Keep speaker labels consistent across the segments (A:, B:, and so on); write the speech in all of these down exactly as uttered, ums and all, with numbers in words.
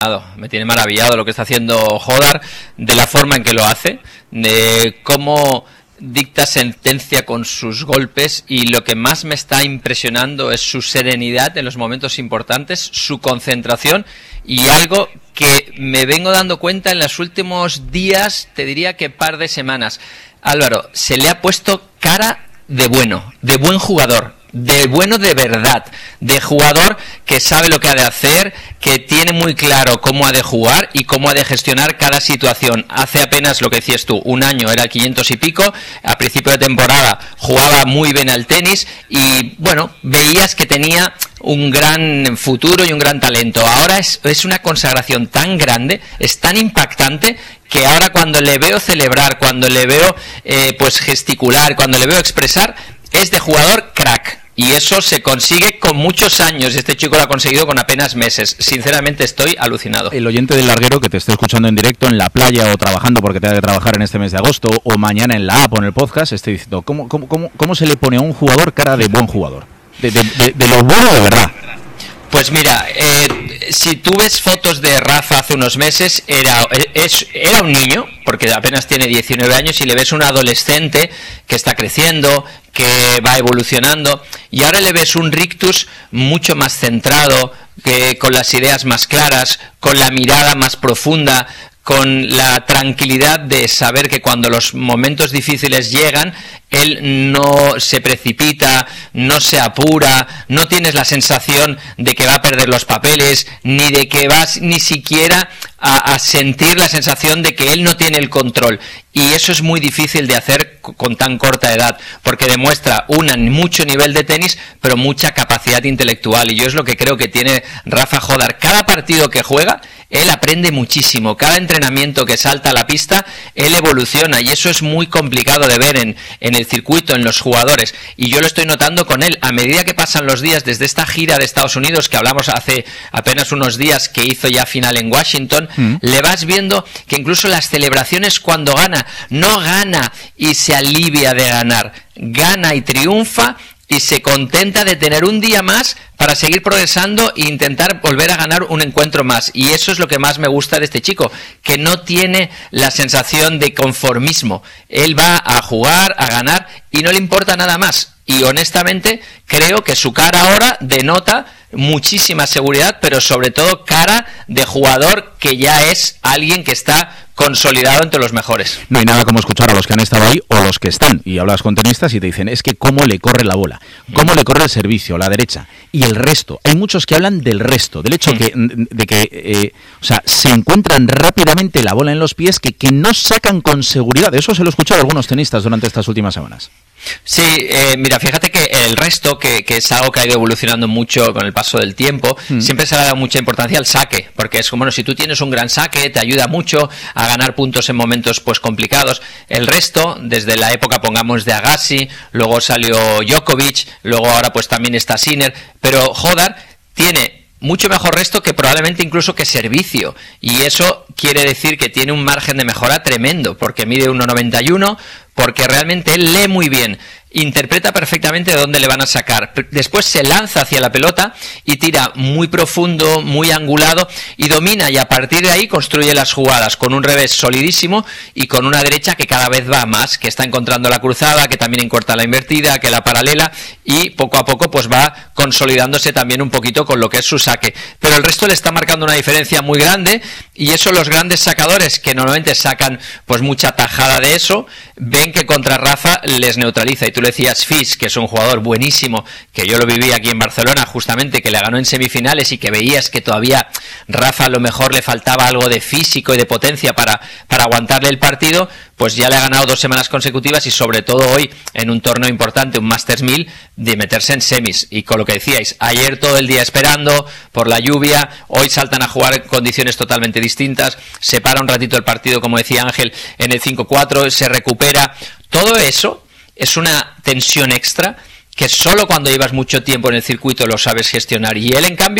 A: Me tiene maravillado lo que está haciendo Hodar, de la forma en que lo hace, de cómo dicta sentencia con sus golpes, y lo que más me está impresionando es su serenidad en los momentos importantes, su concentración, y algo que me vengo dando cuenta en los últimos días, te diría que par de semanas. Álvaro, se le ha puesto cara de bueno, de buen jugador, de bueno de verdad, de jugador que sabe lo que ha de hacer, que tiene muy claro cómo ha de jugar y cómo ha de gestionar cada situación. Hace apenas, lo que decías tú, un año era el quinientos y pico, a principio de temporada jugaba muy bien al tenis y, bueno, veías que tenía un gran futuro y un gran talento. Ahora es, es una consagración tan grande, es tan impactante, que ahora cuando le veo celebrar, cuando le veo eh, pues gesticular, cuando le veo expresar, es de jugador crack. Y eso se consigue con muchos años. Este chico lo ha conseguido con apenas meses. Sinceramente estoy alucinado.
B: El oyente del larguero que te esté escuchando en directo en la playa o trabajando porque tenga que trabajar en este mes de agosto, o mañana en la app o en el podcast, esté diciendo, ¿cómo, cómo, cómo, cómo se le pone a un jugador cara de buen jugador? De, de, de, de lo bueno de verdad.
A: Pues mira, eh, si tú ves fotos de Rafa hace unos meses, era, es, era un niño, porque apenas tiene diecinueve años, y le ves un adolescente que está creciendo, que va evolucionando, y ahora le ves un rictus mucho más centrado, que, con las ideas más claras, con la mirada más profunda, con la tranquilidad de saber que cuando los momentos difíciles llegan, él no se precipita, no se apura, no tienes la sensación de que va a perder los papeles, ni de que vas ni siquiera a, a sentir la sensación de que él no tiene el control. Y eso es muy difícil de hacer con tan corta edad, porque demuestra un mucho nivel de tenis, pero mucha capacidad intelectual. Y yo es lo que creo que tiene Rafa Hodar. Cada partido que juega, él aprende muchísimo. Cada entrenamiento que salta a la pista, él evoluciona. Y eso es muy complicado de ver en, en el circuito, en los jugadores. Y yo lo estoy notando con él. A medida que pasan los días, desde esta gira de Estados Unidos, que hablamos hace apenas unos días, que hizo ya final en Washington, mm. le vas viendo que incluso las celebraciones cuando gana, no gana y se alivia de ganar, gana y triunfa y se contenta de tener un día más para seguir progresando e intentar volver a ganar un encuentro más. Y eso es lo que más me gusta de este chico, que no tiene la sensación de conformismo. Él va a jugar, a ganar y no le importa nada más. Y honestamente creo que su cara ahora denota muchísima seguridad, pero sobre todo cara de jugador que ya es alguien que está consolidado entre los mejores.
B: No hay nada como escuchar a los que han estado ahí o los que están, y hablas con tenistas y te dicen, es que cómo le corre la bola, cómo mm. le corre el servicio, la derecha, y el resto. Hay muchos que hablan del resto, del hecho mm. que, de que eh, o sea, se encuentran rápidamente la bola en los pies, que, que no sacan con seguridad. Eso se lo he escuchado a algunos tenistas durante estas últimas semanas.
A: Sí, eh, mira, fíjate que el resto, que, que es algo que ha ido evolucionando mucho con el paso del tiempo, mm. siempre se le ha dado mucha importancia al saque, porque es como, bueno, si tú tienes un gran saque, te ayuda mucho a ganar puntos en momentos pues complicados. El resto, desde la época, pongamos, de Agassi, luego salió Djokovic, luego ahora pues también está Sinner, pero Hodar tiene mucho mejor resto que probablemente incluso que servicio, y eso quiere decir que tiene un margen de mejora tremendo, porque mide uno noventa y uno, porque realmente él lee muy bien, interpreta perfectamente de dónde le van a sacar, después se lanza hacia la pelota y tira muy profundo, muy angulado, y domina, y a partir de ahí construye las jugadas con un revés solidísimo y con una derecha que cada vez va más, que está encontrando la cruzada, que también encorta la invertida, que la paralela, y poco a poco pues va consolidándose también un poquito con lo que es su saque. Pero el resto le está marcando una diferencia muy grande, y eso los grandes sacadores, que normalmente sacan pues mucha tajada de eso, ven que contra Rafa les neutraliza. Y tú le decías, Fis, que es un jugador buenísimo, que yo lo viví aquí en Barcelona justamente, que le ganó en semifinales y que veías que todavía Rafa a lo mejor le faltaba algo de físico y de potencia para, para aguantarle el partido, pues ya le ha ganado dos semanas consecutivas, y sobre todo hoy en un torneo importante, un Masters mil, de meterse en semis. Y con lo que decíais, ayer todo el día esperando por la lluvia, hoy saltan a jugar en condiciones totalmente distintas, se para un ratito el partido, como decía Ángel, en el cinco cuatro, se recupera. Todo eso es una tensión extra que solo cuando llevas mucho tiempo en el circuito lo sabes gestionar, y él, en cambio,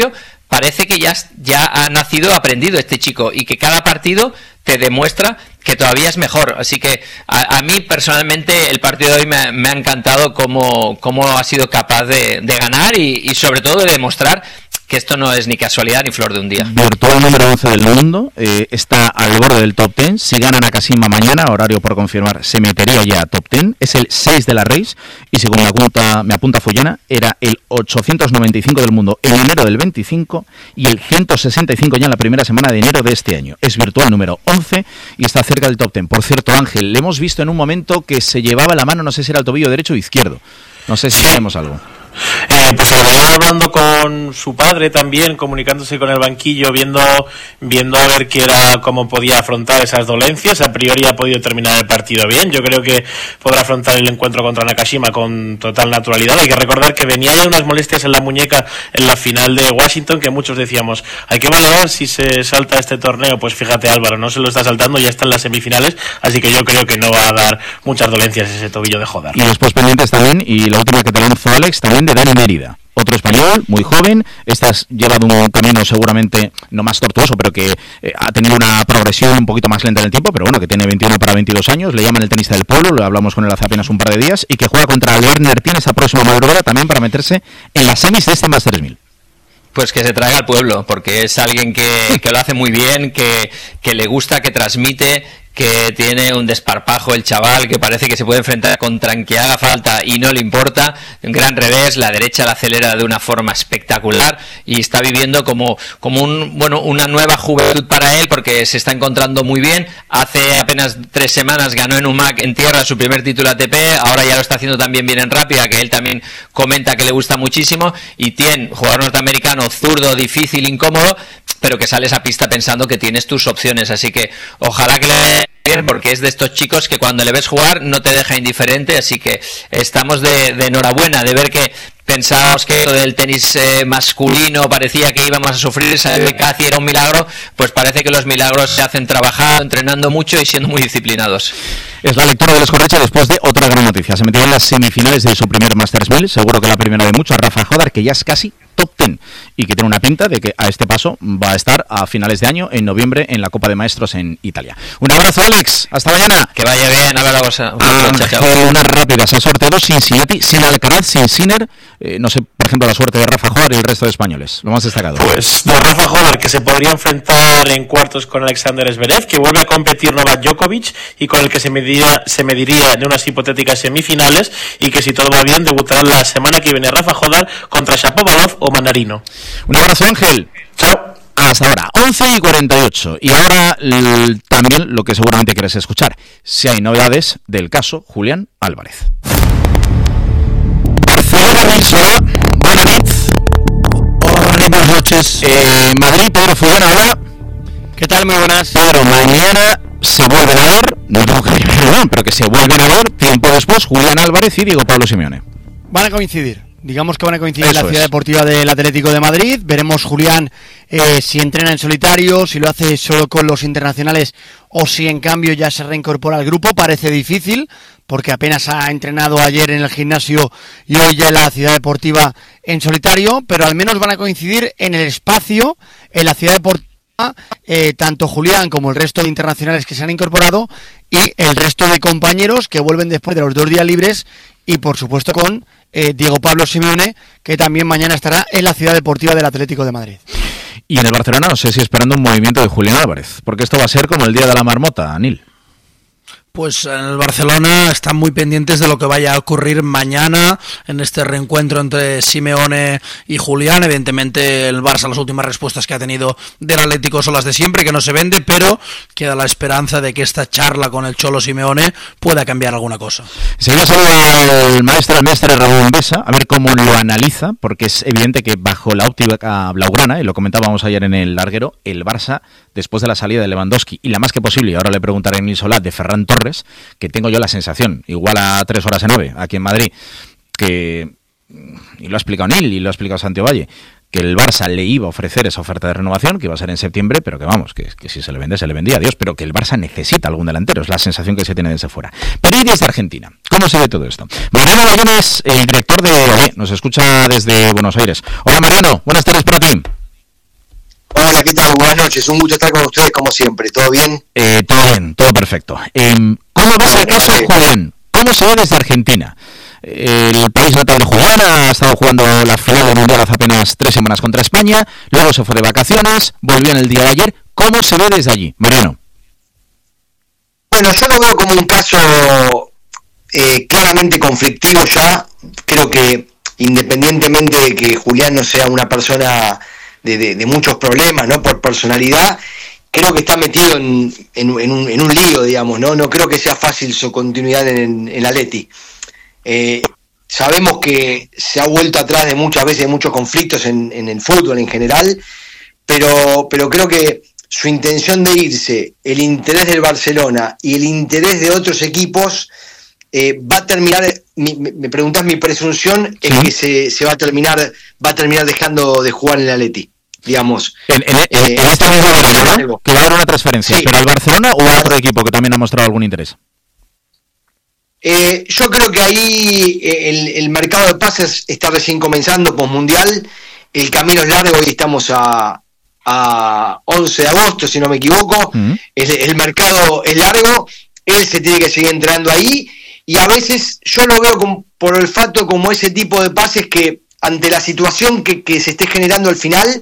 A: parece que ya, ya ha nacido aprendido este chico y que cada partido te demuestra que todavía es mejor. Así que a, a mí personalmente el partido de hoy me, me ha encantado cómo, cómo ha sido capaz de, de ganar y, y sobre todo de demostrar que esto no es ni casualidad ni flor de un día.
B: Virtual número once del mundo, eh, está al borde del top diez. Si gana Nakashima mañana, horario por confirmar, se metería ya a top diez. Es el seis de la race y según me apunta, me apunta Fullana, era el ochocientos noventa y cinco del mundo en enero del veinticinco y el ciento sesenta y cinco ya en la primera semana de enero de este año. Es virtual número once y está cerca del top diez. Por cierto, Ángel, le hemos visto en un momento que se llevaba la mano, no sé si era el tobillo derecho o izquierdo. No sé si sabemos algo.
C: Eh, pues hablando con su padre también, comunicándose con el banquillo, viendo viendo a ver qué era, cómo podía afrontar esas dolencias. A priori ha podido terminar el partido bien. Yo creo que podrá afrontar el encuentro contra Nakashima con total naturalidad. Hay que recordar que venía ya unas molestias en la muñeca en la final de Washington, que muchos decíamos, hay que valorar si se salta este torneo. Pues fíjate, Álvaro, no se lo está saltando, ya está en las semifinales, así que yo creo que no va a dar muchas dolencias ese tobillo de joder.
B: Y después pendientes también, y la última que te lanzó Alex, también de Dani Mérida, otro español, muy joven. Este ha llevado un camino seguramente no más tortuoso, pero que eh, ha tenido una progresión un poquito más lenta en el tiempo, pero bueno, que tiene veintiuno para veintidós años, le llaman el tenista del pueblo, lo hablamos con él hace apenas un par de días, y que juega contra Werner tiene esa próxima madrugada también para meterse en las semis de este Masters mil.
A: Pues que se traiga al pueblo, porque es alguien que, que lo hace muy bien, que, que le gusta, que transmite, que tiene un desparpajo el chaval, que parece que se puede enfrentar contra quien haga falta y no le importa. Un gran revés, la derecha la acelera de una forma espectacular y está viviendo como, como un, bueno, una nueva juventud para él, porque se está encontrando muy bien. Hace apenas tres semanas ganó en U M A C en tierra su primer título A T P, ahora ya lo está haciendo también bien en rápida, que él también comenta que le gusta muchísimo, y tiene jugador norteamericano zurdo, difícil, incómodo, pero que sales a pista pensando que tienes tus opciones, así que ojalá que le vaya bien, porque es de estos chicos que cuando le ves jugar no te deja indiferente, así que estamos de, de enhorabuena de ver que pensábamos que lo del tenis eh, masculino parecía que íbamos a sufrir, saber que casi era un milagro, pues parece que los milagros se hacen trabajando, entrenando mucho y siendo muy disciplinados.
B: Es la lectura de Escorrecha después de otra gran noticia. Se metió en las semifinales de su primer Masters mil, seguro que la primera de muchos, Rafa Jodar, que ya es casi top diez y que tiene una pinta de que a este paso va a estar a finales de año, en noviembre, en la Copa de Maestros en Italia. Un abrazo, Alex, hasta mañana.
A: Que vaya bien, a ver la cosa.
B: Unas rápidas, se ha sorteado Cincinnati, sin Alcaraz, sin Sinner. Eh, no sé, por ejemplo, la suerte de Rafa Jodar y el resto de españoles, lo más destacado.
C: Pues de Rafa Jodar, que se podría enfrentar en cuartos con Alexander Zverev, que vuelve a competir Novak Djokovic y con el que se mediría, se mediría en unas hipotéticas semifinales, y que si todo va bien debutará la semana que viene Rafa Jodar contra Shapovalov o Manarino.
B: Un abrazo, Ángel.
C: Chao.
B: Hasta ahora, once y cuarenta y ocho. Y ahora l- también lo que seguramente quieres escuchar, si hay novedades del caso Julián Álvarez. Hola, buenas noches. Eh, Madrid, Pedro Fullana, hola.
D: ¿Qué tal? Muy buenas.
B: Pedro, mañana se vuelven a ver, no tengo que decir perdón, pero que se vuelven a ver tiempo después Julián Álvarez y Diego Pablo Simeone.
D: Van a coincidir. Digamos que van a coincidir
B: Eso
D: en la Ciudad
B: es.
D: Deportiva del Atlético de Madrid. Veremos Julián eh, si entrena en solitario, si lo hace solo con los internacionales o si en cambio ya se reincorpora al grupo. Parece difícil porque apenas ha entrenado ayer en el gimnasio y hoy ya en la Ciudad Deportiva en solitario, pero al menos van a coincidir en el espacio en la Ciudad Deportiva, eh, tanto Julián como el resto de internacionales que se han incorporado y el resto de compañeros que vuelven después de los dos días libres, y por supuesto con eh, Diego Pablo Simeone, que también mañana estará en la Ciudad Deportiva del Atlético de Madrid.
B: Y en el Barcelona no sé si esperando un movimiento de Julián Álvarez, porque esto va a ser como el día de la marmota, Anil.
E: Pues en el Barcelona están muy pendientes de lo que vaya a ocurrir mañana en este reencuentro entre Simeone y Julián. Evidentemente el Barça, las últimas respuestas que ha tenido del Atlético son las de siempre, que no se vende, pero queda la esperanza de que esta charla con el Cholo Simeone pueda cambiar alguna cosa.
B: Seguimos al maestro, el maestro Raúl Besa, a ver cómo lo analiza, porque es evidente que bajo la óptica blaugrana, y lo comentábamos ayer en el larguero, el Barça, después de la salida de Lewandowski, y la más que posible, y ahora le preguntaré en Nil Solat, de Ferran Torres, que tengo yo la sensación, igual a tres horas en nueve, aquí en Madrid, que, y lo ha explicado Nil, y lo ha explicado Santiago Valle, que el Barça le iba a ofrecer esa oferta de renovación, que iba a ser en septiembre, pero que vamos, que, que si se le vende, se le vendía, adiós, pero que el Barça necesita algún delantero, es la sensación que se tiene desde fuera. Pero y desde Argentina, ¿cómo se ve todo esto? Mariano Bayona es el director de O B, nos escucha desde Buenos Aires. Hola Mariano, buenas tardes para ti.
F: Hola, ¿qué tal? Buenas noches, un gusto estar con ustedes como siempre, ¿todo bien?
B: Eh, todo bien, todo perfecto. Eh, ¿Cómo ves el caso de Julián? ¿Cómo se ve desde Argentina? El país natal de Julián ha estado jugando la final del Mundial hace apenas tres semanas contra España, luego se fue de vacaciones, volvió en el día de ayer. ¿Cómo se ve desde allí, Mariano?
F: Bueno, yo lo veo como un caso eh, claramente conflictivo ya. Creo que independientemente de que Julián no sea una persona de, de, de muchos problemas, ¿no? Por personalidad, creo que está metido en, en, en, un, en un lío, digamos, ¿no? No creo que sea fácil su continuidad en el Atleti. Eh, sabemos que se ha vuelto atrás de muchas veces de muchos conflictos en, en el fútbol en general, pero, pero creo que su intención de irse, el interés del Barcelona y el interés de otros equipos eh, va a terminar, mi, me preguntas mi presunción es que se, se va a terminar va a terminar dejando de jugar en el Atleti, digamos.
B: En, en, en, eh, en este mismo momento, ¿no? Que va a haber una transferencia, sí. ¿Pero al Barcelona o a otro equipo que también ha mostrado algún interés?
F: Eh, yo creo que ahí eh, el, el mercado de pases está recién comenzando, postmundial. El camino es largo, hoy estamos a, a once de agosto, si no me equivoco. Uh-huh. el, el mercado es largo, él se tiene que seguir entrenando ahí, y a veces yo lo veo con, por olfato como ese tipo de pases que ante la situación que, que se esté generando al final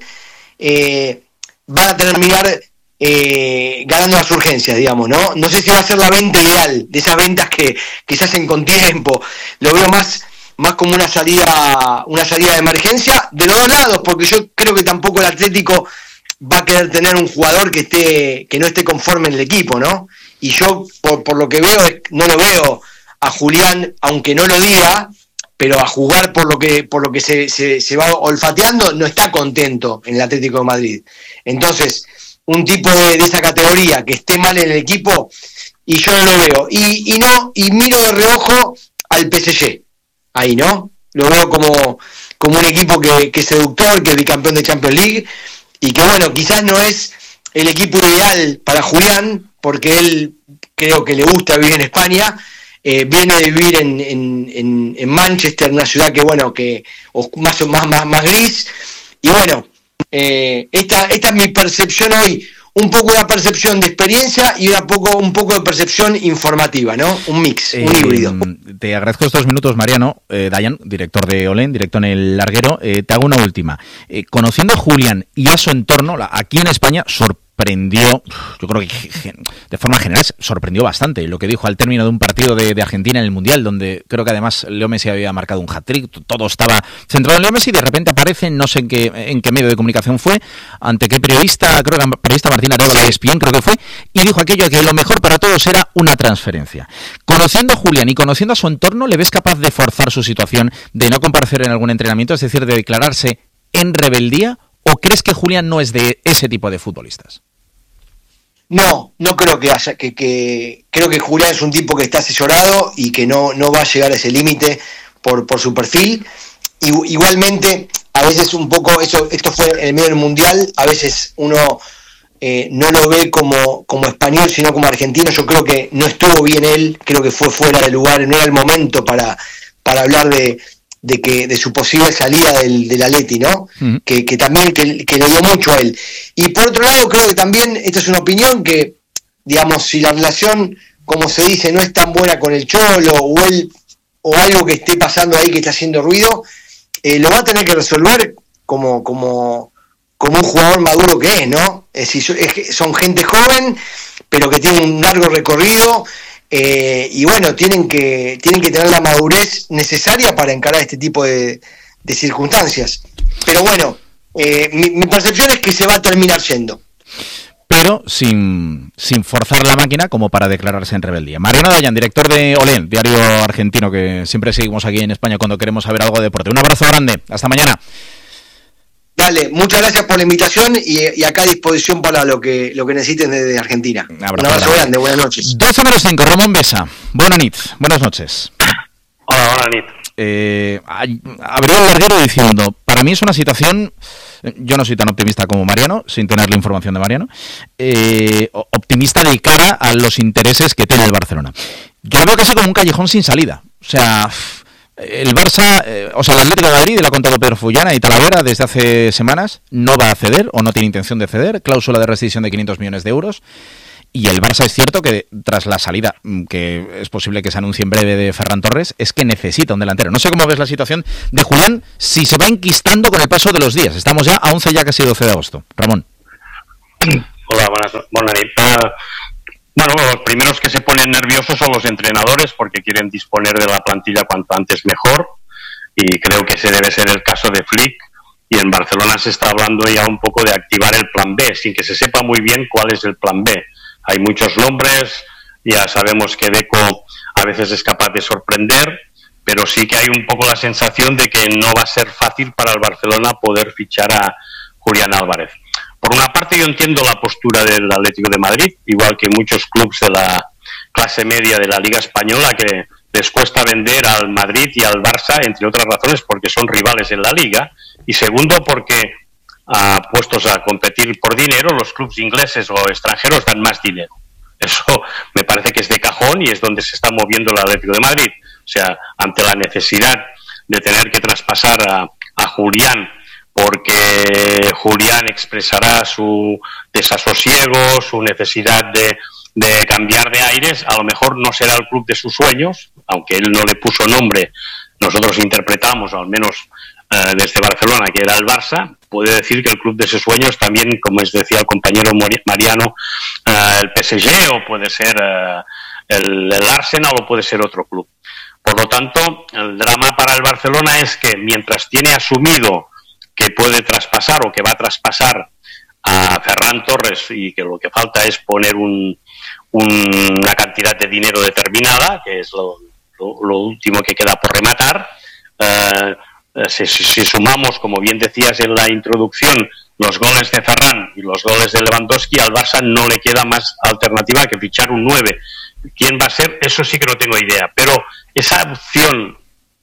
F: eh, van a terminar Eh, ganando las urgencias, digamos, ¿no? No sé si va a ser la venta ideal, de esas ventas que, que se hacen con tiempo. Lo veo más, más como una salida, una salida de emergencia de los dos lados, porque yo creo que tampoco el Atlético va a querer tener un jugador que esté, que no esté conforme en el equipo, ¿no? Y yo, por, por lo que veo, no lo veo a Julián, aunque no lo diga, pero a jugar por lo que, por lo que se, se, se va olfateando, no está contento en el Atlético de Madrid. Entonces, un tipo de, de esa categoría que esté mal en el equipo, y yo no lo veo. Y, y no, y miro de reojo al P S G, ahí, ¿no? Lo veo como, como un equipo que, que es seductor, que es bicampeón de Champions League, y que bueno, quizás no es el equipo ideal para Julián, porque él creo que le gusta vivir en España, eh, viene de vivir en, en, en, en Manchester, una ciudad que bueno, que más, más, más, más gris, y bueno, Eh, esta, esta es mi percepción hoy, un poco una percepción de experiencia y una poco, un poco de percepción informativa, ¿no? Un mix, eh, un híbrido.
B: Te agradezco estos minutos, Mariano. eh, Dayan, director de Olén, director en el Larguero. Eh, te hago una última. Eh, conociendo a Julián y a su entorno, la, aquí en España sorprendió, yo creo que de forma general sorprendió bastante lo que dijo al término de un partido de, de Argentina en el Mundial, donde creo que además Leo Messi había marcado un hat-trick, todo estaba centrado en Leo Messi, y de repente aparece, no sé en qué, en qué medio de comunicación fue, ante qué periodista, creo que la periodista Martina Arevalo de E S P N, creo que fue, y dijo aquello de que lo mejor para todos era una transferencia. Conociendo a Julián y conociendo a su entorno, ¿le ves capaz de forzar su situación, de no comparecer en algún entrenamiento, es decir, de declararse en rebeldía, o crees que Julián no es de ese tipo de futbolistas?
F: No, no creo que haya, que, que creo que Julián es un tipo que está asesorado y que no, no va a llegar a ese límite por, por su perfil. Y, igualmente, a veces un poco, eso, esto fue en el medio del Mundial, a veces uno eh, no lo ve como, como español, sino como argentino. Yo creo que no estuvo bien él, creo que fue fuera de lugar, no era el momento para, para hablar de, de que de su posible salida del, del Atleti, ¿no? Uh-huh. Que, que también que, que le dio mucho a él. Y por otro lado, creo que también, esta es una opinión, que, digamos, si la relación, como se dice, no es tan buena con el Cholo, o él, o algo que esté pasando ahí que está haciendo ruido, eh, lo va a tener que resolver como, como, como un jugador maduro que es, ¿no? Es decir, es, son gente joven, pero que tiene un largo recorrido. Eh, y bueno, tienen que tienen que tener la madurez necesaria para encarar este tipo de, de circunstancias. Pero bueno, eh, mi, mi percepción es que se va a terminar yendo.
B: Pero sin, sin forzar la máquina como para declararse en rebeldía. Mariano Dayan, director de Olén, diario argentino, que siempre seguimos aquí en España cuando queremos saber algo de deporte. Un abrazo grande, hasta mañana.
F: Dale, muchas gracias por la invitación y, y acá a disposición para lo que lo que necesiten desde Argentina. Un abrazo, Un abrazo grande, buenas noches.
B: doce menos cinco, Ramón Besa. Buenas noches, buenas noches.
G: Hola, buenas noches.
B: Eh, abrió el Larguero diciendo, para mí es una situación, yo no soy tan optimista como Mariano, sin tener la información de Mariano, eh, optimista de cara a los intereses que tiene el Barcelona. Yo lo veo casi como un callejón sin salida. O sea, El Barça, eh, o sea, el Atlético de Madrid, le ha contado Pedro Fullana y Talavera desde hace semanas, no va a ceder o no tiene intención de ceder, cláusula de rescisión de quinientos millones de euros. Y el Barça es cierto que tras la salida, que es posible que se anuncie en breve, de Ferran Torres, es que necesita un delantero. No sé cómo ves la situación de Julián, si se va enquistando con el paso de los días. Estamos ya a once, ya casi doce de agosto. Ramón.
G: Hola, buenas, buenas noches. Bueno, los primeros que se ponen nerviosos son los entrenadores porque quieren disponer de la plantilla cuanto antes mejor, y creo que ese debe ser el caso de Flick, y en Barcelona se está hablando ya un poco de activar el plan B, sin que se sepa muy bien cuál es el plan B. Hay muchos nombres, ya sabemos que Deco a veces es capaz de sorprender, pero sí que hay un poco la sensación de que no va a ser fácil para el Barcelona poder fichar a Julián Álvarez. Por una parte, yo entiendo la postura del Atlético de Madrid, igual que muchos clubes de la clase media de la Liga Española, que les cuesta vender al Madrid y al Barça, entre otras razones, porque son rivales en la Liga, y segundo, porque uh, puestos a competir por dinero, los clubes ingleses o extranjeros dan más dinero. Eso me parece que es de cajón y es donde se está moviendo el Atlético de Madrid. O sea, ante la necesidad de tener que traspasar a, a Julián, porque Julián expresará su desasosiego, su necesidad de, de cambiar de aires, a lo mejor no será el club de sus sueños, aunque él no le puso nombre, nosotros interpretamos, al menos eh, desde Barcelona, que era el Barça. Puede decir que el club de sus sueños también, como es decía el compañero Mariano, eh, el P S G, o puede ser eh, el, el Arsenal, o puede ser otro club. Por lo tanto, el drama para el Barcelona es que mientras tiene asumido que puede traspasar o que va a traspasar a Ferran Torres, y que lo que falta es poner un, un, una cantidad de dinero determinada, que es lo, lo, lo último que queda por rematar, eh, si, si sumamos, como bien decías en la introducción, los goles de Ferran y los goles de Lewandowski, al Barça no le queda más alternativa que fichar un nueve. ¿Quién va a ser? Eso sí que no tengo idea, pero esa opción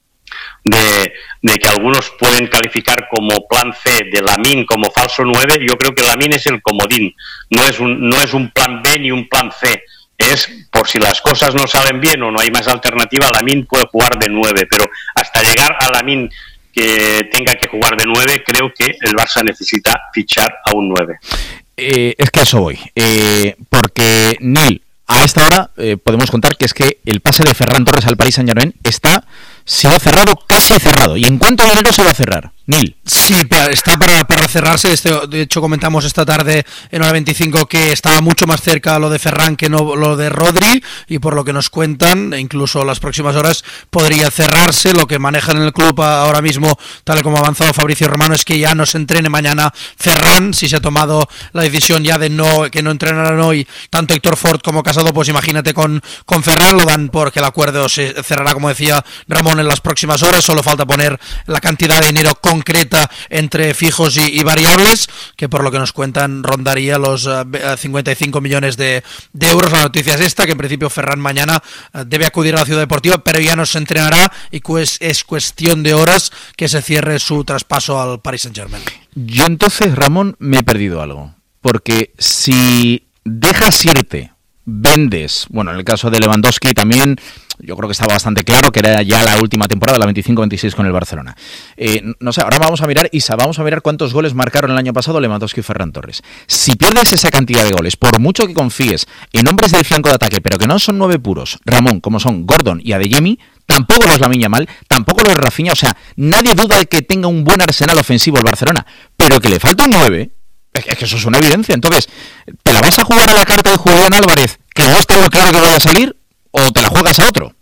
G: De, de que algunos pueden calificar como plan C de Lamine como falso nueve, yo creo que Lamine es el comodín, no es un, no es un plan B ni un plan C, es por si las cosas no salen bien o no hay más alternativa, Lamine puede jugar de nueve, pero hasta llegar a Lamine que tenga que jugar de nueve, creo que el Barça necesita fichar a un nueve.
B: Eh, es que a eso voy, eh, porque Nil, a esta hora eh, podemos contar que es que el pase de Ferran Torres al Paris Saint-Germain está, se ha cerrado, casi cerrado. ¿Y en cuánto dinero se va a cerrar, Nil?
E: Sí, está para, para cerrarse. Este, de hecho, comentamos esta tarde en hora veinticinco que estaba mucho más cerca lo de Ferran que no lo de Rodri, y por lo que nos cuentan, incluso las próximas horas podría cerrarse. Lo que manejan en el club ahora mismo, tal y como ha avanzado Fabricio Romano, es que ya no se entrene mañana Ferran. Si se ha tomado la decisión ya de no que no entrenarán hoy tanto Héctor Ford como Casado, pues imagínate con, con Ferran, lo dan porque el acuerdo se cerrará, como decía Ramón, en las próximas horas. Solo falta poner la cantidad de dinero concreta entre fijos y, y variables, que por lo que nos cuentan rondaría los uh, cincuenta y cinco millones de, de euros. La noticia es esta, que en principio Ferran mañana uh, debe acudir a la Ciudad Deportiva, pero ya no se entrenará, y pues es cuestión de horas que se cierre su traspaso al Paris Saint-Germain.
B: Yo entonces, Ramón, me he perdido algo, porque si dejas irte, vendes, bueno, en el caso de Lewandowski también, yo creo que estaba bastante claro que era ya la última temporada, la veinticinco veintiséis con el Barcelona. Eh, no sé, ahora vamos a mirar, Isa, vamos a mirar cuántos goles marcaron el año pasado Lewandowski y Ferran Torres. Si pierdes esa cantidad de goles, por mucho que confíes en hombres del flanco de ataque, pero que no son nueve puros, Ramón, como son Gordon y Adeyemi, tampoco los Lamine Yamal, tampoco los Rafinha, o sea, nadie duda de que tenga un buen arsenal ofensivo el Barcelona, pero que le falta un nueve, es que eso es una evidencia. Entonces, ¿te la vas a jugar a la carta de Julián Álvarez, que no está muy claro que vaya a salir, o te la juegas a otro?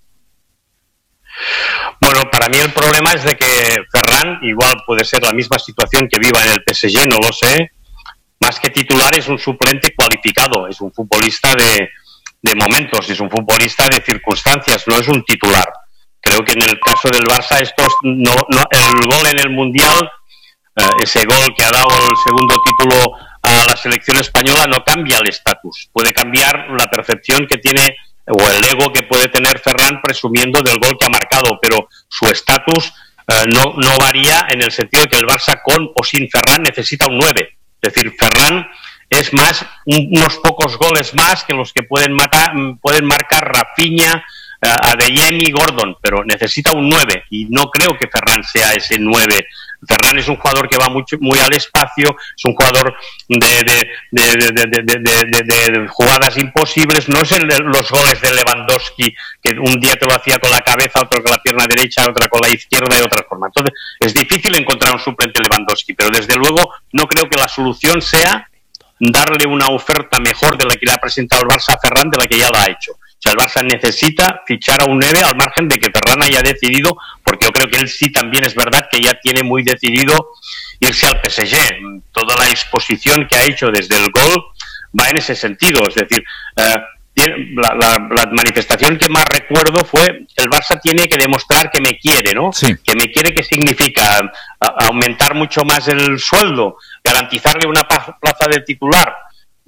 G: Bueno, para mí el problema es de que Ferran igual puede ser la misma situación que viva en el P S G, no lo sé. Más que titular, es un suplente cualificado, es un futbolista de, de momentos, es un futbolista de circunstancias, no es un titular. Creo que en el caso del Barça, estos no, no, el gol en el Mundial, eh, ese gol que ha dado el segundo título a la selección española, no cambia el estatus. Puede cambiar la percepción que tiene o el ego que puede tener Ferran presumiendo del gol que ha marcado, pero su estatus eh, no, no varía, en el sentido de que el Barça con o sin Ferran necesita un nueve. Es decir, Ferran es más un, unos pocos goles más que los que pueden matar, pueden marcar Rafinha, Adeyemi, Gordon, pero necesita un nueve y no creo que Ferran sea ese nueve. Ferran es un jugador que va mucho, muy al espacio, es un jugador de, de, de, de, de, de, de, de, de jugadas imposibles, no es el de los goles de Lewandowski, que un día te lo hacía con la cabeza, otro con la pierna derecha, otra con la izquierda y otra forma. Entonces, es difícil encontrar un suplente Lewandowski, pero desde luego no creo que la solución sea darle una oferta mejor de la que le ha presentado el Barça a Ferran, de la que ya lo ha hecho. O sea, el Barça necesita fichar a un nueve al margen de que Ferran haya decidido, porque yo creo que él sí también es verdad que ya tiene muy decidido irse al P S G. Toda la exposición que ha hecho desde el gol va en ese sentido. Es decir, eh, la, la, la manifestación que más recuerdo fue: el Barça tiene que demostrar que me quiere, ¿no?
B: Sí.
G: Que me quiere, ¿qué significa? A, aumentar mucho más el sueldo, garantizarle una plaza de titular.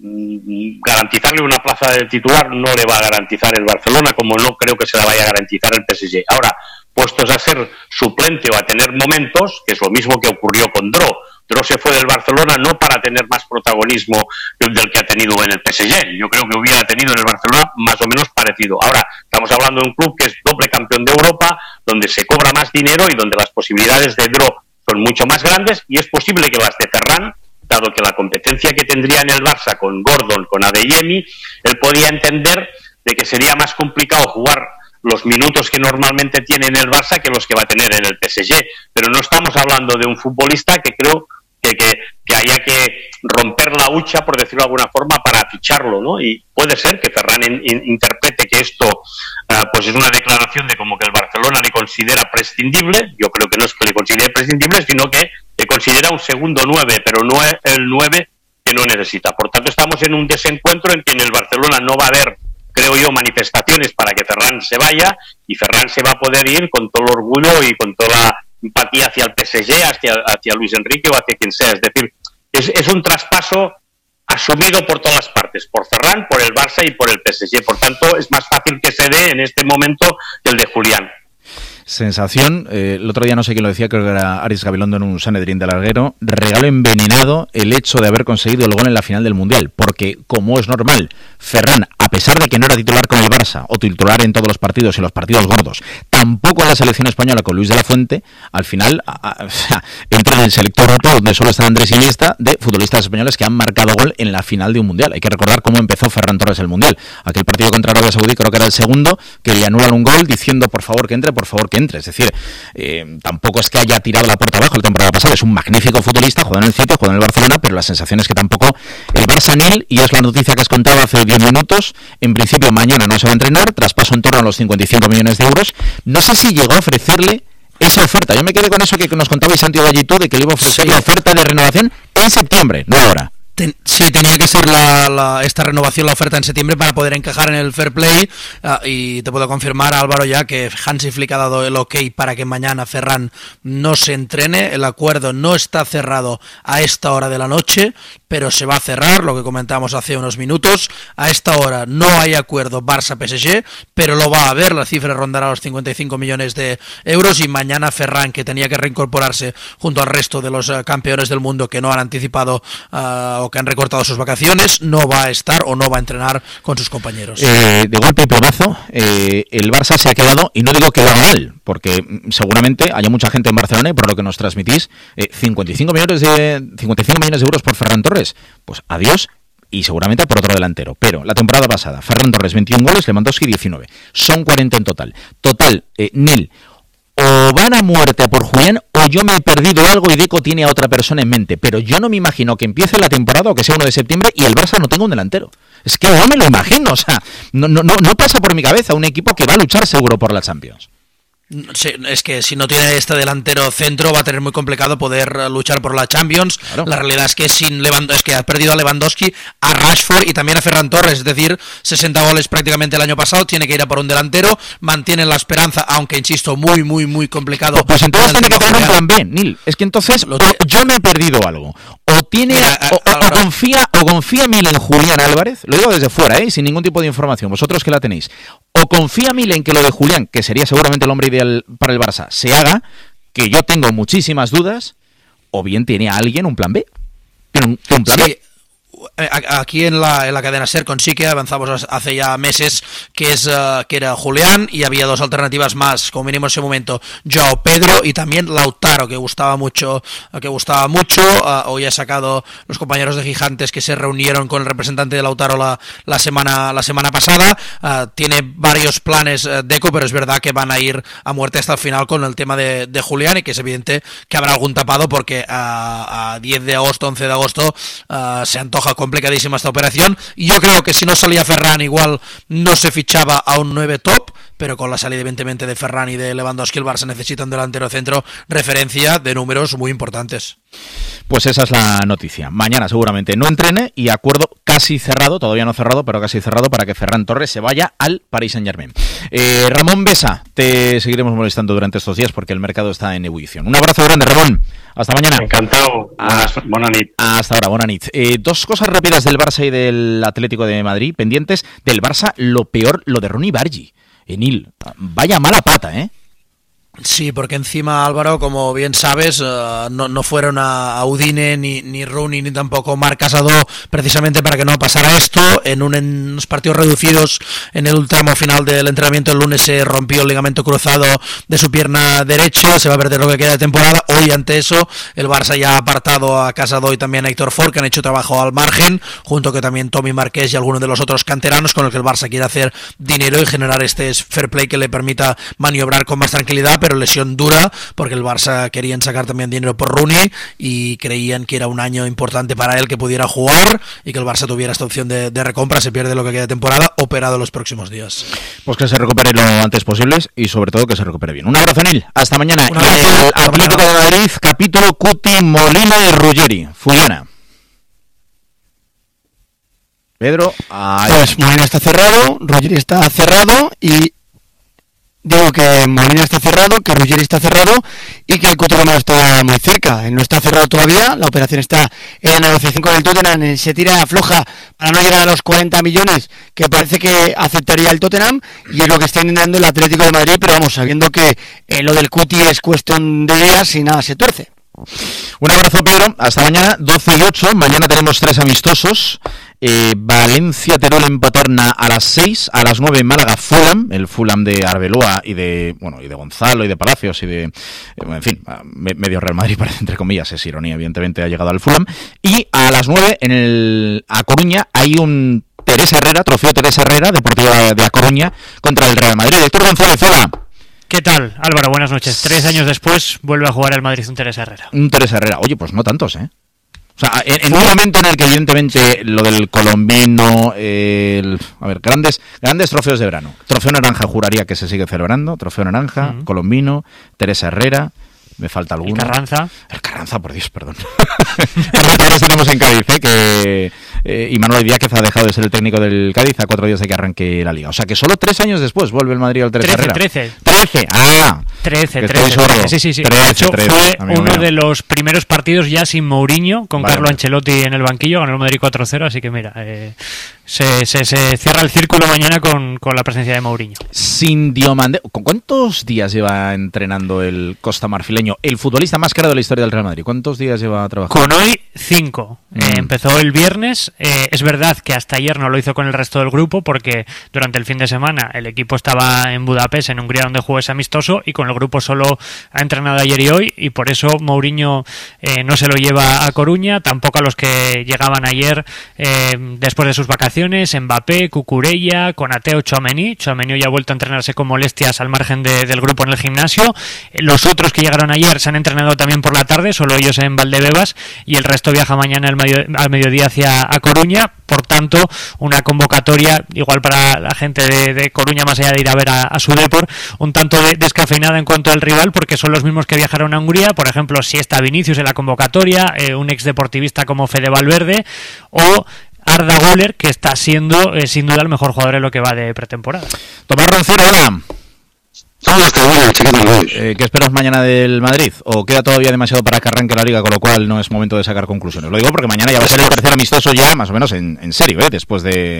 G: Garantizarle una plaza de titular no le va a garantizar el Barcelona, como no creo que se la vaya a garantizar el P S G. Ahora, puestos a ser suplente o a tener momentos, que es lo mismo que ocurrió con Dro. Dro se fue del Barcelona no para tener más protagonismo del que ha tenido en el P S G. Yo creo que hubiera tenido en el Barcelona más o menos parecido. Ahora, estamos hablando de un club que es doble campeón de Europa, donde se cobra más dinero y donde las posibilidades de Dro son mucho más grandes, y es posible que las de Ferran, dado que la competencia que tendría en el Barça con Gordon, con Adeyemi, él podía entender de que sería más complicado jugar los minutos que normalmente tiene en el Barça que los que va a tener en el P S G. Pero no estamos hablando de un futbolista que creo que, que, que haya que romper la hucha, por decirlo de alguna forma, para ficharlo, ¿no? Y puede ser que Ferran in, in, interprete que esto uh, pues es una declaración de como que el Barcelona le considera prescindible. Yo creo que no es que le considere prescindible, sino que le considera un segundo nueve, pero no es el nueve que no necesita. Por tanto, estamos en un desencuentro en que en el Barcelona no va a haber, creo yo, manifestaciones para que Ferran se vaya, y Ferran se va a poder ir con todo el orgullo y con toda la empatía hacia el P S G, hacia, hacia Luis Enrique o hacia quien sea. Es decir, es, es un traspaso asumido por todas las partes, por Ferran, por el Barça y por el P S G. Por tanto, es más fácil que se dé en este momento que el de Julián.
B: Sensación, eh, el otro día no sé quién lo decía, creo que era Aris Gabilondo en un Sanedrín de Larguero, regalo envenenado el hecho de haber conseguido el gol en la final del Mundial, porque como es normal, Ferran, a pesar de que no era titular con el Barça, o titular en todos los partidos y los partidos gordos, tampoco en la selección española con Luis de la Fuente, al final a, a, entra en el selector roto donde solo está Andrés Iniesta, de futbolistas españoles que han marcado gol en la final de un Mundial. Hay que recordar cómo empezó Ferran Torres el Mundial. Aquel partido contra Arabia Saudí, creo que era el segundo, que le anulan un gol diciendo por favor que entre, por favor que entre. Es decir, eh, tampoco es que haya tirado la puerta abajo la temporada pasada. Es un magnífico futbolista, jugó en el Celta, jugó en el Barcelona, pero la sensación es que tampoco el Barça nil, y es la noticia que has contado hace diez minutos. En principio mañana no se va a entrenar, traspaso en torno a los cincuenta y cinco millones de euros. No sé si llegó a ofrecerle esa oferta. Yo me quedé con eso que nos contabais Santiago allí tú, de que le iba a ofrecer sí. la oferta de renovación en septiembre, no ahora.
E: Ten, sí, tenía que ser la, la, esta renovación, la oferta en septiembre para poder encajar en el fair play, uh, y te puedo confirmar, Álvaro, ya que Hansi Flick ha dado el ok para que mañana Ferran no se entrene. El acuerdo no está cerrado a esta hora de la noche, pero se va a cerrar, lo que comentábamos hace unos minutos. A esta hora no hay acuerdo Barça-P S G, pero lo va a haber, la cifra rondará los cincuenta y cinco millones de euros, y mañana Ferran, que tenía que reincorporarse junto al resto de los uh, campeones del mundo que no han anticipado uh, que han recortado sus vacaciones, no va a estar o no va a entrenar con sus compañeros.
B: Eh, de golpe y plumazo, eh, el Barça se ha quedado, y no digo que lo haga mal, porque seguramente haya mucha gente en Barcelona, y por lo que nos transmitís, eh, cincuenta y cinco millones de cincuenta y cinco millones de euros por Ferran Torres, pues adiós, y seguramente por otro delantero. Pero la temporada pasada, Ferran Torres veintiún goles, Lewandowski diecinueve, son cuarenta en total. Total, eh, Nel, o van a muerte a por Julián, o yo me he perdido algo y Deco tiene a otra persona en mente. Pero yo no me imagino que empiece la temporada o que sea uno de septiembre y el Barça no tenga un delantero. Es que no me lo imagino, o sea, no, no, no pasa por mi cabeza un equipo que va a luchar seguro por la Champions.
E: Sí, es que si no tiene este delantero centro va a tener muy complicado poder luchar por la Champions. Claro. La realidad es que sin Lewandowski, es que ha perdido a Lewandowski, a Rashford y también a Ferran Torres, es decir, sesenta goles prácticamente el año pasado, tiene que ir a por un delantero, mantienen la esperanza, aunque insisto, muy muy muy complicado.
B: Pues entonces tiene que tener un plan B, Nil. Es que entonces o yo me he perdido algo. O tiene Mira, o, o, o confía o confía Mil en Julián Álvarez, lo digo desde fuera, ¿eh? Sin ningún tipo de información, vosotros que la tenéis. O confía Mil en que lo de Julián, que sería seguramente el hombre ideal para el Barça, se haga, que yo tengo muchísimas dudas, o bien tiene a alguien un plan B. Tiene un, un plan
E: sí.
B: B.
E: aquí en la, en la cadena SER con Sique avanzamos hace ya meses que es uh, que era Julián y había dos alternativas más, como mínimo en ese momento, Joao Pedro y también Lautaro, que gustaba mucho, que gustaba mucho. Uh, hoy ha sacado los compañeros de Gigantes que se reunieron con el representante de Lautaro la, la semana la semana pasada. Uh, tiene varios planes uh, Deco, pero es verdad que van a ir a muerte hasta el final con el tema de, de Julián, y que es evidente que habrá algún tapado porque a, a diez de agosto, once de agosto uh, se antoja complicadísima esta operación. Yo creo que si no salía Ferran igual no se fichaba a un nueve top, pero con la salida evidentemente de Ferran y de Lewandowski el Barça necesita un delantero centro referencia de números muy importantes.
B: Pues esa es la noticia. Mañana seguramente no entrene y acuerdo casi cerrado, todavía no cerrado, pero casi cerrado para que Ferran Torres se vaya al Paris Saint-Germain. Eh, Ramón Besa, te seguiremos molestando durante estos días porque el mercado está en ebullición. Un abrazo grande, Ramón. Hasta mañana.
G: Encantado.
B: Hasta,
G: buena nit.
B: Hasta ahora, buena nit. Eh, dos cosas rápidas del Barça y del Atlético de Madrid pendientes. Del Barça, lo peor, lo de Ronny Bargi. Enil, vaya mala pata, ¿eh?
E: Sí, porque encima, Álvaro, como bien sabes, uh, no, no fueron a, a Udine ni, ni Rooney ni tampoco Marc Casado precisamente para que no pasara esto. En, un, en unos partidos reducidos en el último final del entrenamiento el lunes se rompió el ligamento cruzado de su pierna derecha, se va a perder lo que queda de temporada. Hoy ante eso el Barça ya ha apartado a Casado y también a Héctor Ford, que han hecho trabajo al margen, junto que también Tommy Marqués y algunos de los otros canteranos con el que el Barça quiere hacer dinero y generar este fair play que le permita maniobrar con más tranquilidad, pero lesión dura porque el Barça querían sacar también dinero por Rooney y creían que era un año importante para él que pudiera jugar y que el Barça tuviera esta opción de, de recompra. Se pierde lo que queda de temporada, operado los próximos días.
B: Pues que se recupere lo antes posible y sobre todo que se recupere bien. Un abrazo, Nil. Hasta mañana.
E: Un abrazo.
B: Y el Atlético de Madrid, capítulo Cuti, Molina y Ruggeri. Fullana. Pedro. Ay.
D: Pues Molina está cerrado, Ruggeri está cerrado y digo que Molina está cerrado, que Ruggeri está cerrado y que el Cuti Romero está muy cerca. No está cerrado todavía, la operación está en la negociación con el Tottenham, se tira floja para no llegar a los cuarenta millones que parece que aceptaría el Tottenham y es lo que está intentando el Atlético de Madrid, pero vamos, sabiendo que eh, lo del Cuti es cuestión de días y nada se tuerce.
B: Un abrazo, Pedro. Hasta mañana, doce y ocho. Mañana tenemos tres amistosos. Eh, Valencia, Teruel en Paterna a las seis, a las nueve Málaga, Fulham, el Fulham de Arbeloa y de bueno y de Gonzalo y de Palacios y de eh, en fin, medio Real Madrid parece entre comillas, es ironía, evidentemente ha llegado al Fulham. Y a las nueve en el A Coruña hay un Teresa Herrera, trofeo Teresa Herrera, Deportiva de A Coruña contra el Real Madrid. Héctor González, hola.
H: ¿Qué tal, Álvaro? Buenas noches. Tres años después vuelve a jugar el Madrid un Teresa Herrera.
B: Un Teresa Herrera. Oye, pues no tantos, ¿eh? O sea, en, en un momento en el que evidentemente lo del colombino, el, a ver, grandes grandes trofeos de verano. Trofeo Naranja juraría que se sigue celebrando. Trofeo Naranja, uh-huh. Colombino, Teresa Herrera. Me falta alguno.
H: El Carranza.
B: El Carranza, por Dios, perdón. Ahora tenemos en Cádiz, ¿eh? que eh, y Manuel Díaz ha dejado de ser el técnico del Cádiz a cuatro días de que arranque la Liga. O sea que solo tres años después vuelve el Madrid al Teresa Herrera.
H: Trece,
B: trece. Ah,
H: trece, trece. Sí, sí, sí.
B: trece,
H: de hecho,
B: trece,
H: fue
B: amigo
H: uno
B: mío.
H: de los primeros partidos ya sin Mourinho, con
B: vale,
H: Carlo
B: vale.
H: Ancelotti en el banquillo, ganó el Madrid cuatro cero, así que mira, eh, se, se, se cierra el círculo mañana con, con la presencia de Mourinho.
B: Sin Diomande, ¿con cuántos días lleva entrenando el Costa Marfileño, el futbolista más caro de la historia del Real Madrid? ¿Cuántos días lleva trabajando?
H: Con hoy, cinco. Mm. Eh, empezó el viernes. Eh, es verdad que hasta ayer no lo hizo con el resto del grupo porque durante el fin de semana el equipo estaba en Budapest, en Hungría, donde jugó ese amistoso, y con el grupo solo ha entrenado ayer y hoy, y por eso Mourinho eh, no se lo lleva a Coruña, tampoco a los que llegaban ayer eh, después de sus vacaciones, Mbappé, Cucurella, Konaté, Tchouaméni. Tchouaméni ya ha vuelto a entrenarse con molestias al margen de, del grupo en el gimnasio. Eh, los otros que llegaron ayer se han entrenado también por la tarde, solo ellos en Valdebebas, y el resto viaja mañana al, medio, al mediodía hacia a Coruña. Por tanto, una convocatoria igual para la gente de, de Coruña, más allá de ir a ver a, a su Depor, un tanto de, descafeinada en cuanto al rival, porque son los mismos que viajaron a Hungría. Por ejemplo, si está Vinicius en la convocatoria, eh, un ex deportivista como Fede Valverde o Arda Güler, que está siendo eh, sin duda el mejor jugador en lo que va de pretemporada.
B: Tomás Roncero, hola.
I: Hola, está bueno, chiquito.
B: Eh, ¿Qué esperas mañana del Madrid? ¿O queda todavía demasiado para que arranque la Liga, con lo cual no es momento de sacar conclusiones? Lo digo porque mañana ya va a ser el tercer amistoso ya, más o menos en, en serio, ¿eh? Después de,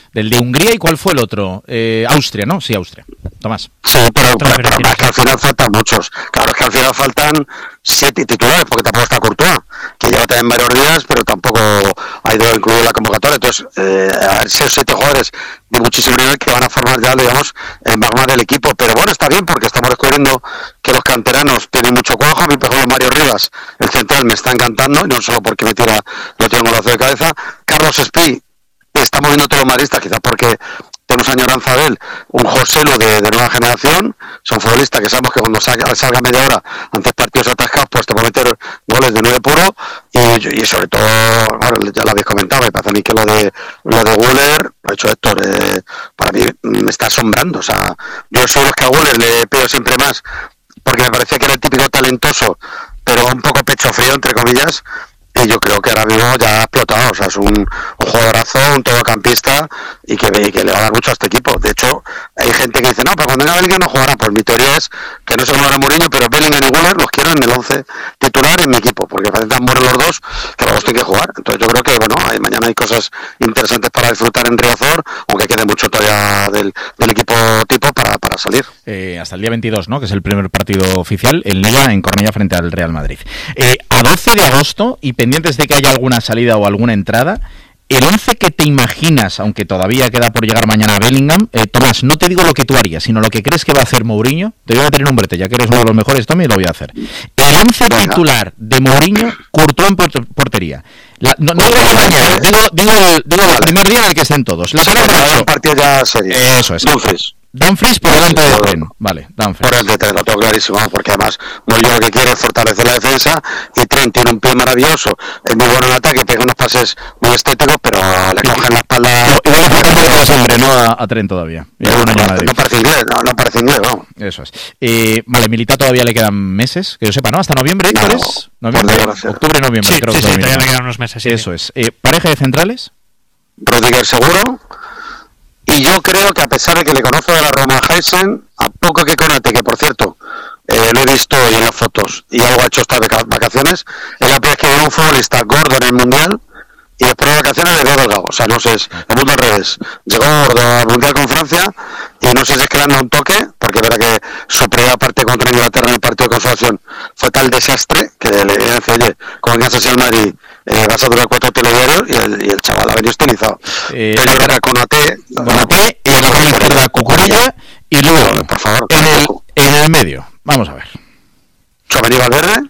B: del de Hungría, ¿y cuál fue el otro? Eh, Austria, ¿no? Sí, Austria. Tomás.
I: Sí, pero, pero, pero es que al final faltan muchos. Claro, es que al final faltan siete titulares, porque tampoco está Courtois, que lleva también varios días, pero tampoco ha ido incluido en la convocatoria. Entonces, eh, a ver, seis o siete jugadores de muchísimo nivel que van a formar ya, digamos, el magma del equipo. Pero bueno, está bien, porque estamos descubriendo que los canteranos tienen mucho cuajo. A mí, por ejemplo, Mario Rivas, el central, me está encantando, y no solo porque me tira, lo tengo un golazo de cabeza. Carlos Espí, está moviendo todos los madridistas, quizás porque tenemos añoranza de él, un Joselu de, de nueva generación, son futbolistas que sabemos que cuando salga, salga media hora ante partidos atascados, pues te puede meter goles de nueve puro, y, y sobre todo, bueno, ya lo habéis comentado, me parece a mí que lo de lo de Güler, lo ha hecho Héctor, eh, para mí me está asombrando. O sea, yo soy los que a Güler le pido siempre más, porque me parecía que era el típico talentoso, pero un poco pecho frío, entre comillas, y yo creo que ahora mismo ya ha explotado. O sea, es un, un jugadorazo, un todocampista, y que, y que le va a dar mucho a este equipo. De hecho, hay gente que dice, no, pero cuando venga Bellingham no jugará. Pues mi teoría es que no se jugará Mourinho, pero Bellingham y Güler los quiero en el once titular en mi equipo, porque parecen tan buenos los dos que los dos tienen que jugar. Entonces yo creo que, bueno, hay, mañana hay cosas interesantes para disfrutar en Riazor, aunque quede mucho todavía del, del equipo tipo para, para salir.
B: Eh, hasta el día veintidós, ¿no? Que es el primer partido oficial en Liga en Cornellá frente al Real Madrid. Eh, a doce de agosto, y pendientes de que haya alguna salida o alguna entrada, el once que te imaginas, aunque todavía queda por llegar mañana a Bellingham, eh, Tomás, no te digo lo que tú harías, sino lo que crees que va a hacer Mourinho. Te voy a tener un brete, ya que eres uno de los mejores, Tommy, lo voy a hacer. El once titular de Mourinho, Courtois en portería. La, no, no digo mañana, digo, digo, el, digo el primer día en el que estén todos. La
I: un partido ya serio.
B: Eso es.
I: Dumfries.
B: Dumfries por delante de Tren. Vale, Dumfries.
I: Por delante de Tren, lo tengo clarísimo, porque además Mourinho lo que quiere es fortalecer la defensa, y Tren tiene un pie maravilloso, es muy bueno en ataque, pega unos pases muy estéticos, pero le cogen la espalda.
B: Igual le falta un poco de sangre, ¿no? A, a Tren todavía.
I: No, no, no, no parece inglés, no, no parece inglés, no.
B: Eso es. Eh, vale, Militao todavía le quedan meses, que yo sepa, ¿no? Hasta noviembre,
I: no,
B: ¿crees? Noviembre, octubre, noviembre,
H: sí,
B: creo
H: sí,
B: que
H: sí,
B: todavía
H: le quedan unos meses. Sí,
B: Eso
H: sí.
B: es. Eh, ¿Pareja de centrales?
I: Rudiger seguro. Y yo creo que, a pesar de que le conozco de la Roma Heisen, a poco que Konate, que por cierto, eh, lo he visto hoy en las fotos, y algo ha hecho estas vacaciones, es la primera vez que veo un futbolista gordo en el Mundial, y después de vacaciones le veo delgado. O sea, no sé, es el mundo al revés. Llegó gordo al Mundial con Francia, y no sé si es que le han dado un toque, porque es verdad que su primera parte contra Inglaterra en el partido de consolación fue tal desastre, que le dice, oye, como engañas al Madrid, eh, vas a durar cuatro telediarios, y el, y el chaval ha venido estilizado.
B: Eh,
I: Pero yo creo que Konate,
B: Konate, y la mano izquierda Cucurella, y luego,
I: por favor,
B: en el, en el medio, vamos a ver.
I: Tchouaméni, Valverde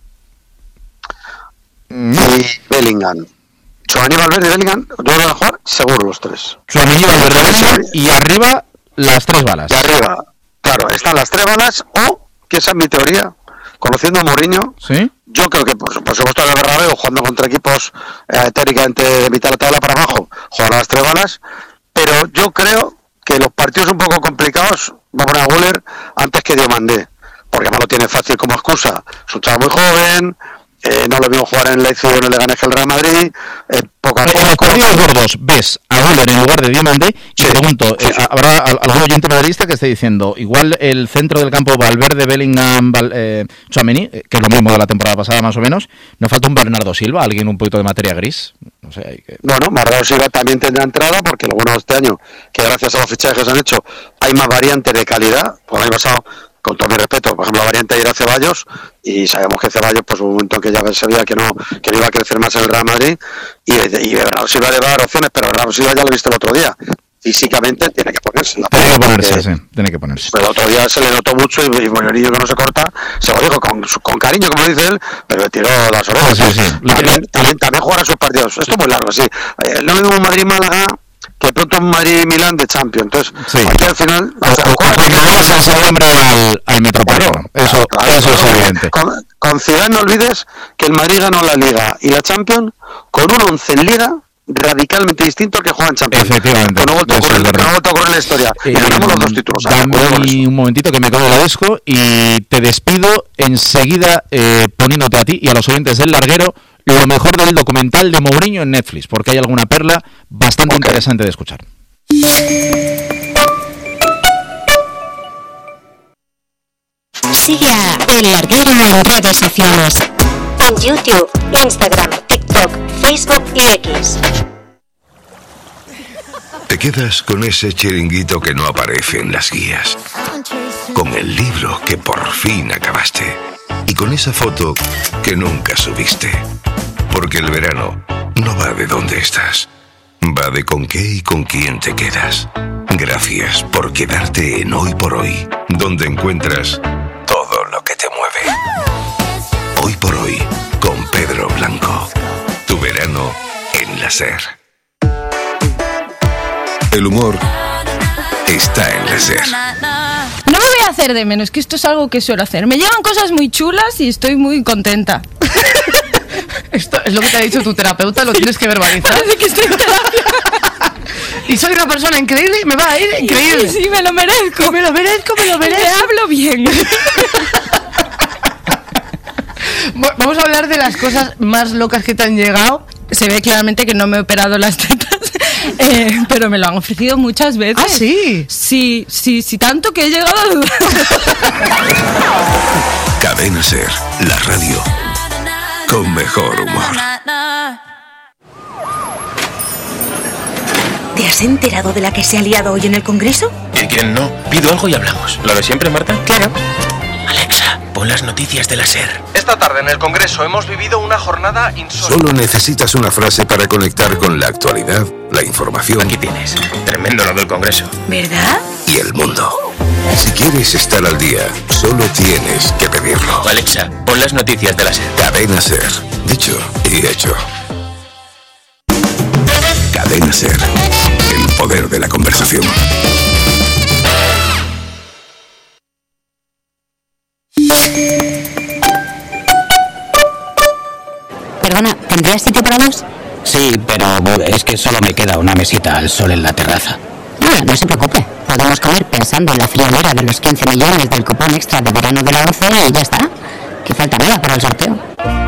B: Mm.
I: y Bellingham. Tchouaméni, Valverde y Bellingham, yo creo que van a jugar seguro los tres.
B: Tchouaméni, Valverde, Bellingham, y arriba las tres balas.
I: Y arriba, claro, están las tres balas, o, que esa es mi teoría, conociendo a Mourinho,
B: ¿Sí?
I: yo creo que por, por supuesto el Bernabéu, jugando contra equipos eh, teóricamente de mitad de la tabla para abajo, jugará las tres balas, pero yo creo que los partidos un poco complicados va a poner a Güler antes que Diomandé, porque además lo tiene fácil como excusa. Es un chaval muy joven, eh, no lo vimos jugar en Leipzig o en el Leganés que el Real Madrid, eh, poco a poco.
B: En los partidos gordos ves a Güler en lugar de Diomandé, y
I: Sí,
B: pregunto,
I: sí, sí.
B: eh, ¿habrá algún oyente madridista que esté diciendo, igual el centro del campo Valverde, Bellingham, Val, eh, Tchouaméni, eh, que es lo mismo de la temporada pasada más o menos, ¿no falta un Bernardo Silva, alguien un poquito de materia gris? No sé, hay que...
I: Bueno, Bernardo Silva también tendrá entrada, porque lo bueno de este año, que gracias a los fichajes que se han hecho, hay más variantes de calidad. Por el año pasado, con todo mi respeto, por ejemplo, la variante de ir a Ceballos, y sabemos que Ceballos, pues un momento en que ya se veía que no, que no iba a crecer más en el Real Madrid, y, y Bernardo Silva le va a dar opciones, pero Bernardo Silva ya lo he visto el otro día. Físicamente tiene que ponerse. La
B: Tiene que ponerse,
I: porque,
B: sí, tiene que ponerse.
I: pero el otro día se le notó mucho, y, y Molinillo, que no se corta, se lo dijo con, con cariño, como dice él, pero le tiró las orejas.
B: Sí, sí, sí.
I: También, también, también jugará sus partidos. Esto es muy largo, sí. Eh, no mismo Madrid-Málaga que pronto un Madrid-Milán de Champions. Entonces,
B: Sí.
I: aquí al final...
B: O, o, o porque vamos en septiembre al, al Metropolitano. Eso,
I: Claro,
B: eso es
I: claro.
B: evidente.
I: Con, con Zidane no olvides que el Madrid ganó la Liga y la Champions con un once en Liga radicalmente distinto al que juega en Champions.
B: Efectivamente,
I: Que no ha vuelto a
B: eso es
I: ocurrir, que
B: verdad.
I: no ha vuelto a ocurrir en la historia. Y
B: Eh,
I: ganamos los dos títulos. ¿sabes?
B: dame
I: Cuidado con eso.
B: un momentito que me quedo la disco y te despido enseguida eh, poniéndote a ti y a los oyentes del larguero lo mejor del documental de Mourinho en Netflix, porque hay alguna perla bastante
I: Ok.
B: interesante de escuchar.
J: Sigue a El Larguero en redes sociales. En YouTube, Instagram, TikTok, Facebook y X.
K: Te quedas con ese chiringuito que no aparece en las guías, con el libro que por fin acabaste y con esa foto que nunca subiste. Porque el verano no va de dónde estás, va de con qué y con quién te quedas. Gracias por quedarte en Hoy por Hoy, donde encuentras todo lo que te mueve. Hoy por Hoy, con Pedro Blanco. Tu verano en la SER. El humor está en la SER.
L: No me voy a hacer de menos, que esto es algo que suelo hacer. Me llegan cosas muy chulas y estoy muy contenta.
M: Esto es lo que te ha dicho tu terapeuta, lo tienes que verbalizar.
L: Parece que estoy en terapia.
M: Y soy una persona increíble, me va a ir increíble.
L: Sí, sí, me lo merezco.
M: Me lo merezco, me lo merezco.
L: Me hablo bien.
M: Vamos a hablar de las cosas más locas que te han llegado.
L: Se ve claramente que no me he operado las tetas, eh, pero me lo han ofrecido muchas veces.
M: ¿Ah, sí?
L: Sí, sí, sí, tanto que he llegado a dudar.
K: Cadena SER, la radio con mejor humor.
N: ¿Te has enterado de la que se ha liado hoy en el Congreso?
O: ¿Y quién no? Pido algo y hablamos. ¿Lo de siempre, Marta?
N: Claro.
O: Alexa, pon las noticias de la SER.
P: Esta tarde en el Congreso hemos vivido una jornada insólita.
K: Solo necesitas una frase para conectar con la actualidad, la información.
O: Aquí tienes. Tremendo lo del Congreso.
N: ¿Verdad?
K: Y el mundo. Si quieres estar al día, solo tienes que pedirlo.
O: Alexa, pon las noticias de la SER.
K: Cadena SER. Dicho y hecho. Cadena SER. El poder de la conversación.
J: Perdona, ¿tendrías sitio para dos?
Q: Sí, pero es que solo me queda una mesita al sol en la terraza.
J: Ah, no se preocupe. Podemos comer pensando en la friolera de los quince millones del cupón extra de verano de la once y ya está. Que falta nada para el sorteo.